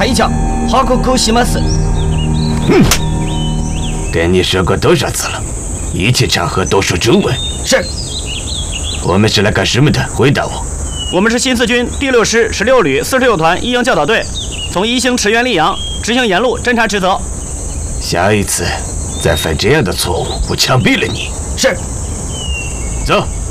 太强，哈口口西马斯。 哼，跟你说过多少次了，一切场合都说中文。 是。 我们是来干什么的？回答我。 我们是新四军第6师16旅46团一营教导队，从宜兴驰援溧阳，执行沿路侦察职责。 下一次再犯这样的错误，我枪毙了你。 是。 走。